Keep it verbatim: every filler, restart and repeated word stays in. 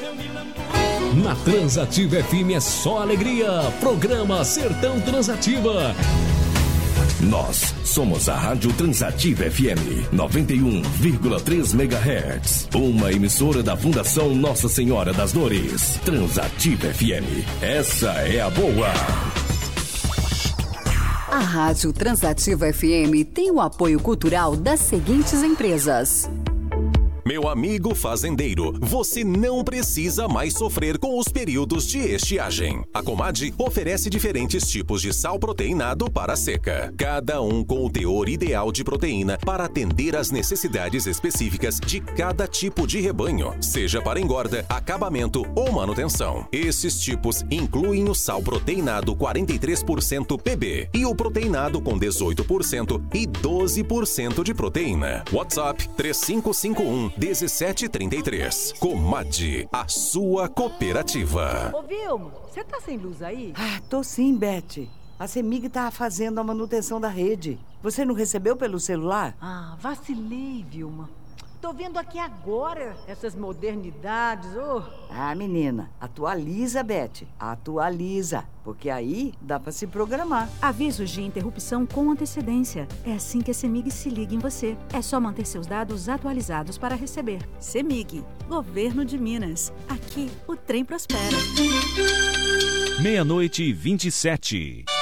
Na Transativa F M é só alegria. Programa Sertão Transativa. Nós somos a Rádio Transativa F M noventa e um vírgula três megahertz, uma emissora da Fundação Nossa Senhora das Dores. Transativa F M, essa é a boa. A Rádio Transativa F M tem o apoio cultural das seguintes empresas. Meu amigo fazendeiro, você não precisa mais sofrer com os períodos de estiagem. A Comad oferece diferentes tipos de sal proteinado para a seca, cada um com o teor ideal de proteína para atender às necessidades específicas de cada tipo de rebanho, seja para engorda, acabamento ou manutenção. Esses tipos incluem o sal proteinado quarenta e três por cento P B e o proteinado com dezoito por cento e doze por cento de proteína. WhatsApp três cinco cinco um dezessete trinta e três. Comad, a sua cooperativa. Ô, Vilma, você tá sem luz aí? Ah, tô sim, Beth. A CEMIG tá fazendo a manutenção da rede. Você não recebeu pelo celular? Ah, vacilei, Vilma. Tô vendo aqui agora essas modernidades, ô. Oh. Ah, menina, atualiza, Beth. Atualiza, porque aí dá pra se programar. Avisos de interrupção com antecedência. É assim que a CEMIG se liga em você. É só manter seus dados atualizados para receber. CEMIG, Governo de Minas. Aqui, o trem prospera. Meia-noite e vinte e sete.